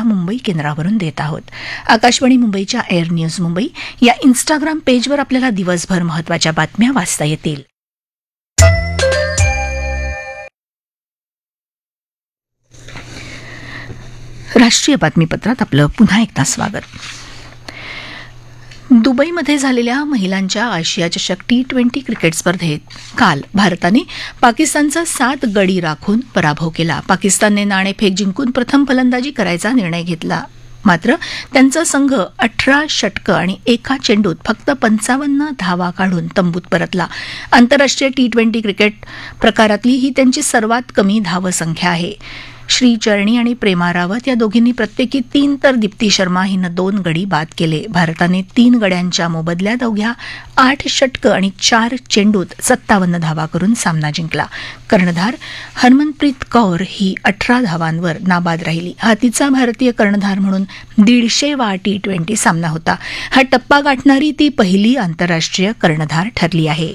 आपल्या मुंबई केंद्रावरून देत आहोत. आकाशवाणी मुंबईच्या एअर न्यूज मुंबई या इन्स्टाग्राम पेजवर आपल्याला दिवसभर महत्त्वाच्या बातम्या वाचता येतील. राष्ट्रीय बातमीपत्रात आपलं पुन्हा एकदा स्वागत. दुबईमध्ये झालेल्या महिलांच्या आशिया चषक T20 क्रिकेट स्पर्धेत काल भारताने पाकिस्तानचा 7 गडी राखून पराभव केला. पाकिस्तानने नाणेफेक जिंकून प्रथम फलंदाजी करायचा निर्णय घेतला. मात्र त्यांचा संघ 18 षटकं आणि एका चेंडूत फक्त 55 धावा काढून तंबूत परतला. आंतरराष्ट्रीय T20 क्रिकेट प्रकारातली ही त्यांची सर्वात कमी धावसंख्या आहे. श्री चरणी आणि प्रेमा रावत या दोघींनी प्रत्येकी 3 तर दीप्ती शर्मा हिनं 2 गडी बाद केले. भारताने 3 गड्यांच्या मोबदल्यात अवघ्या 8 षटकं आणि 4 चेंडूत 57 धावा करून सामना जिंकला. कर्णधार हरमनप्रीत कौर ही 18 धावांवर नाबाद राहिली. हा तिचा भारतीय कर्णधार म्हणून 150वा T20 सामना होता. हा टप्पा गाठणारी ती पहिली आंतरराष्ट्रीय कर्णधार ठरली आहे.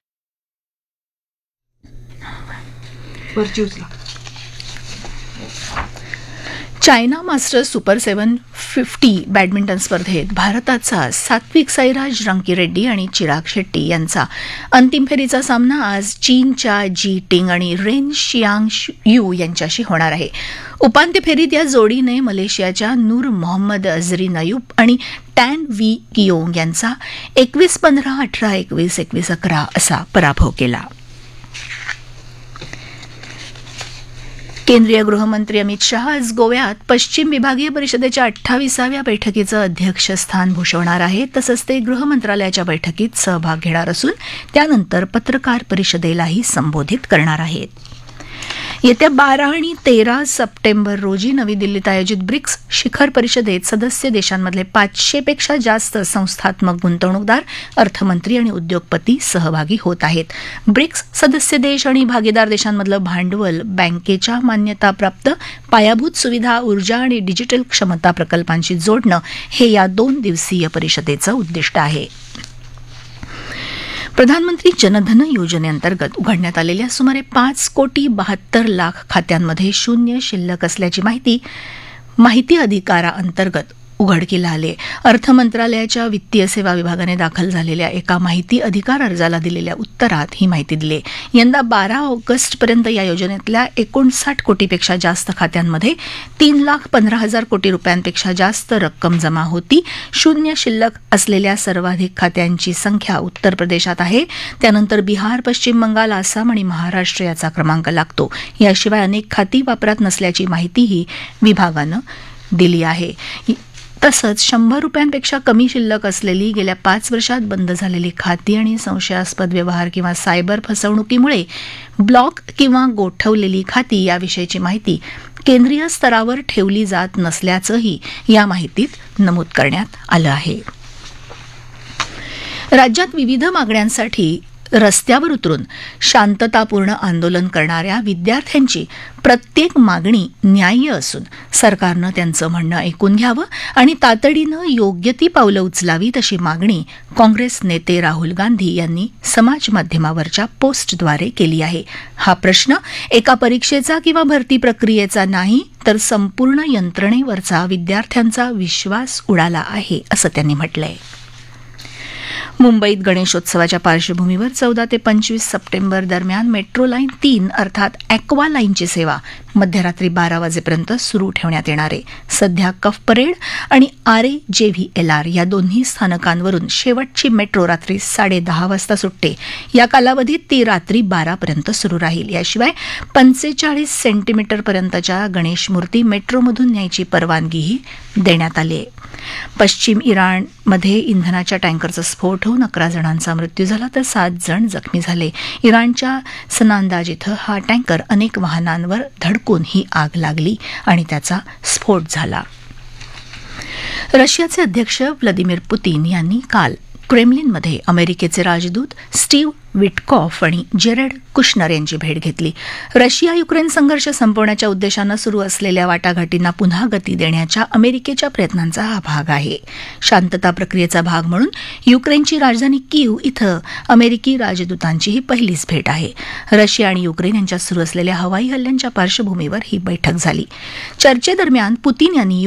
चायना मास्टर्स सुपर 750 बॅडमिंटन स्पर्धेत भारताचा सात्विक साईराज रंकीरेड्डी आणि चिराग शेट्टी यांचा अंतिम फेरीचा सामना आज चीनच्या जी टिंग आणि रेन शियांग यू यांच्याशी होणार आहे. उपांत्य फेरीत या जोडीने मलेशियाच्या नूर मोहम्मद अझरीन अयूब आणि टॅन व्ही कियोंग यांचा 21-15, 18-21, 21-11 असा पराभव केला. केंद्रीय गृहमंत्री अमित शहा आज गोव्यात पश्चिम विभागीय परिषदेच्या 28व्या बैठकीचं अध्यक्षस्थान भूषवणार आहेत. तसंच ते गृहमंत्रालयाच्या बैठकीत सहभाग घेणार असून त्यानंतर पत्रकार परिषदेलाही संबोधित करणार आहेत. येत्या 12 आणि 13 सप्टेंबर रोजी नवी दिल्लीत आयोजित ब्रिक्स शिखर परिषदेत सदस्य देशांमधले 500पेक्षा जास्त संस्थात्मक गुंतवणूकदार, अर्थमंत्री आणि उद्योगपती सहभागी होत आहेत. ब्रिक्स सदस्य देश आणि भागीदार देशांमधलं भांडवल बँकेच्या मान्यताप्राप्त पायाभूत सुविधा, ऊर्जा आणि डिजिटल क्षमता प्रकल्पांशी जोडणं हे या 2 दिवसीय परिषदेचं उद्दिष्ट आहे. प्रधानमंत्री जनधन योजनेअंतर्गत उघडण्यात आलेल्या सुमारे 5,72,00,000 खात्यांमध्ये शून्य शिल्लक असल्याची माहिती अधिकाराअंतर्गत उघडकीला आले. अर्थ मंत्रालयाच्या वित्तीय सेवा विभागाने दाखल झालेल्या एका माहिती अधिकार अर्जाला दिलेल्या उत्तरात ही माहिती दिली. यंदा 12 ऑगस्टपर्यंत या योजनेतल्या 59 कोटीपेक्षा जास्त खात्यांमध्ये 3,15,000 कोटी रुपयांपेक्षा जास्त रक्कम जमा होती. शून्य शिल्लक असलेल्या सर्वाधिक खात्यांची संख्या उत्तर प्रदेशात आहे. त्यानंतर बिहार, पश्चिम बंगाल, आसाम आणि महाराष्ट्र याचा क्रमांक लागतो. याशिवाय अनेक खाती वापरात नसल्याची माहितीही विभागानं दिली आहे. तसंच 100 रुपयांपेक्षा कमी शिल्लक असलेली, गेल्या 5 वर्षात बंद झालेली खाती आणि संशयास्पद व्यवहार किंवा सायबर फसवणुकीमुळे ब्लॉक किंवा गोठवलेली खाती याविषयीची माहिती केंद्रीय स्तरावर ठेवली जात नसल्याचंही या माहितीत नमूद करण्यात आलं आहे. राज्यात विविध मागण्यांसाठी रस्त्यावर उतरून शांततापूर्ण आंदोलन करणाऱ्या विद्यार्थ्यांची प्रत्येक मागणी न्याय्य असून सरकारनं त्यांचं म्हणणं ऐकून घ्यावं आणि तातडीनं योग्य ती पावलं उचलावीत अशी मागणी काँग्रेस नेते राहुल गांधी यांनी समाज माध्यमावरच्या पोस्टद्वारे केली आहे. हा प्रश्न एका परीक्षेचा किंवा भरती प्रक्रियेचा नाही, तर संपूर्ण यंत्रणेवरचा विद्यार्थ्यांचा विश्वास उडाला आहे असं त्यांनी म्हटलंय. मुंबईत गणेशोत्सवाच्या पार्श्वभूमीवर 14 ते 25 सप्टेंबर दरम्यान मेट्रो लाईन 3 अर्थात ॲक्वा लाईनची सेवा मध्यरात्री 12 वाजेपर्यंत सुरू ठेवण्यात येणार आहे. सध्या कफ परेड आणि RAJVLR या दोन्ही स्थानकांवरून शेवटची मेट्रो रात्री 10:30 वाजता सुटते. या कालावधीत ती रात्री 12 पर्यंत सुरू राहील. याशिवाय 45 सेंटीमीटरपर्यंतच्या गणेश मूर्ती मेट्रोमधून न्यायची परवानगीही देण्यात आली आहे. पश्चिम इराणमध्ये इंधनाच्या टँकरचा स्फोट होऊन 11 जणांचा मृत्यू झाला तर 7 जण जखमी झाले. इराणच्या सनांदाज इथं हा टँकर अनेक वाहनांवर धडकून ही आग लागली आणि त्याचा स्फोट झाला. रशियाचे अध्यक्ष व्लादिमीर पुतीन यांनी काल क्रेमलिनमध्ये अमेरिकेचे राजदूत स्टीव्ह विटकॉफ आणि जेरेड कुशनर यांची भेट घेतली. रशिया युक्रेन संघर्ष संपवण्याच्या उद्देशानं सुरू असलेल्या वाटाघाटींना पुन्हा गती देण्याच्या अमेरिकेच्या प्रयत्नांचा हा भाग आहे. शांतता प्रक्रियेचा भाग म्हणून युक्रेनची राजधानी कीव इथं अमेरिकी राजदूतांची ही पहिलीच भेट आहे. रशिया आणि युक्रेन यांच्यात सुरू असलेल्या हवाई हल्ल्यांच्या पार्श्वभूमीवर ही बैठक झाली. चर्चेदरम्यान पुतीन यांनी